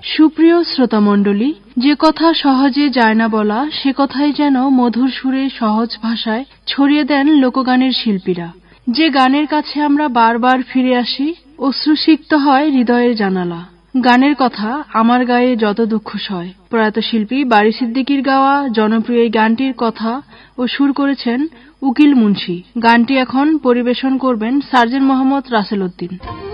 সুপ্রিয় শ্রোতামণ্ডলী, যে কথা সহজে যায় না বলা সে কথাই যেন মধুর সুরে সহজ ভাষায় ছড়িয়ে দেন লোকগানের শিল্পীরা। যে গানের কাছে আমরা বারবার ফিরে আসি, অশ্রুসিক্ত হয় হৃদয়ের জানালা। গানের কথা আমার গায়ে যত দুঃখ সয়। প্রয়াত শিল্পী বারী সিদ্দিকীর গাওয়া জনপ্রিয় এই গানটির কথা ও সুর করেছেন উকিল মুন্সী। গানটি এখন পরিবেশন করবেন সার্জেন্ট মোহাম্মদ রাসেল উদ্দিন।